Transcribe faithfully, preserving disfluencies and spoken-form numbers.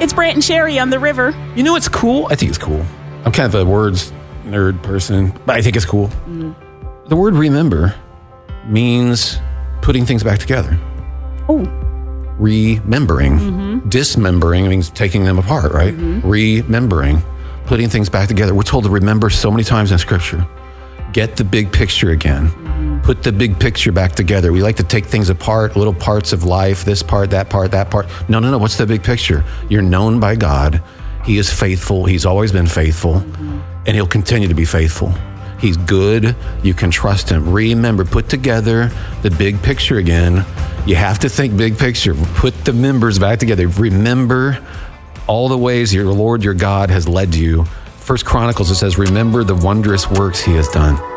It's Brant and Sherry on the river. You know what's cool? I think it's cool. I'm kind of a words nerd person, but I think it's cool. Mm. The word remember means putting things back together. Oh. Remembering. Mm-hmm. Dismembering means taking them apart, right? Mm-hmm. Remembering. Putting things back together. We're told to remember so many times in Scripture. Get the big picture again. Mm-hmm. Put the big picture back together. We like to take things apart, little parts of life, this part, that part, that part. No, no, no. What's the big picture? You're known by God. He is faithful. He's always been faithful. Mm-hmm. And he'll continue to be faithful. He's good. You can trust him. Remember, put together the big picture again. You have to think big picture. Put the members back together. Remember all the ways your Lord, your God has led you. First Chronicles, it says, remember the wondrous works he has done.